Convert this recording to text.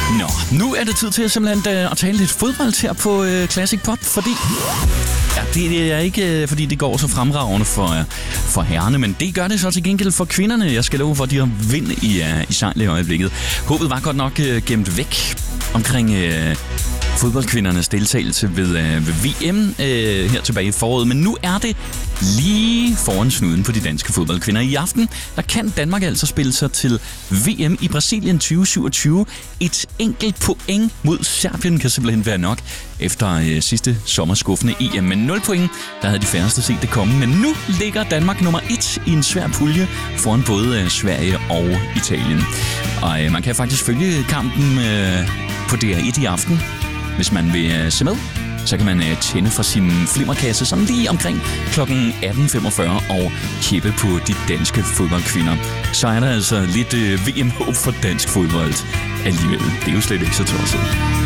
Nå, nu er det tid til at tale lidt fodbold her på Classic Pop, fordi det er ikke fordi det går så fremragende for herrerne, men det gør det så til gengæld for kvinderne. Jeg skal love for, at de har vind i sejl i øjeblikket. Håbet var godt nok gemt væk omkring fodboldkvindernes deltagelse ved VM her tilbage i foråret, men nu er det lige foran snuden på de danske fodboldkvinder. I aften der kan Danmark altså spille sig til VM i Brasilien 2027. Et enkelt point mod Serbien kan simpelthen være nok efter sidste sommerskuffende EM. Men 0 point, der havde de færreste set det komme. Men nu ligger Danmark nummer 1 i en svær pulje foran både Sverige og Italien. Og man kan faktisk følge kampen på DR1 i aften. Hvis man vil se med, så kan man tænde for sin flimmerkasse sådan lige omkring kl. 18.45 og kæppe på de danske fodboldkvinder. Så er der altså lidt VM-håb for dansk fodbold alligevel. Det er jo slet ikke så tosset.